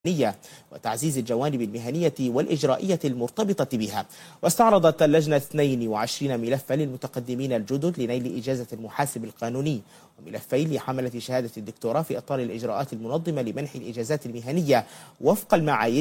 وتعزيز الجوانب المهنية والإجرائية المرتبطة بها. واستعرضت اللجنة 22 ملفا للمتقدمين الجدد لنيل إجازة المحاسب القانوني، وملفين لحملة شهادة الدكتوراه في إطار الإجراءات المنظمة لمنح الإجازات المهنية وفق المعايير